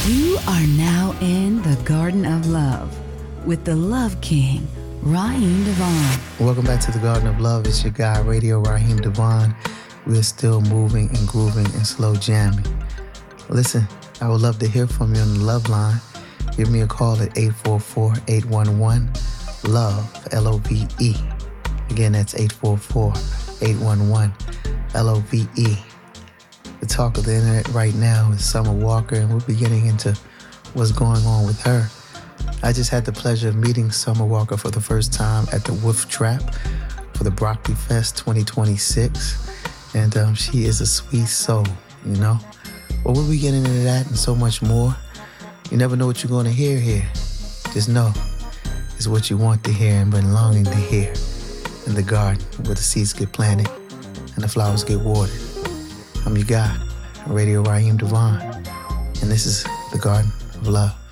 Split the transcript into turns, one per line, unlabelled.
You are now in the Garden of Love with the Love King, Raheem Devon.
Welcome back to the Garden of Love. It's your guy, Radio Raheem Devon. We're still moving and grooving and slow jamming. Listen, I would love to hear from you on the Love Line. Give me a call at 844-811-LOVE, L-O-V-E. Again, that's 844-811-LOVE. The talk of the internet right now is Summer Walker, and we'll be getting into what's going on with her. I just had the pleasure of meeting Summer Walker for the first time at the Wolf Trap for the Broccoli Fest 2026. And she is a sweet soul, you know? But we'll be getting into that and so much more. You never know what you're going to hear here. Just know it's what you want to hear and been longing to hear in the garden where the seeds get planted and the flowers get watered. I'm your guy, Radio Raheem Devon, and this is the Garden of Love.